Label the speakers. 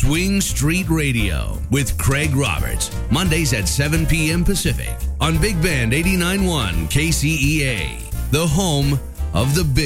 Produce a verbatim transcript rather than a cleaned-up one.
Speaker 1: Swing Street Radio with Craig Roberts. Mondays at seven p.m. Pacific on Big Band eighty-nine point one K C E A, the home of the big.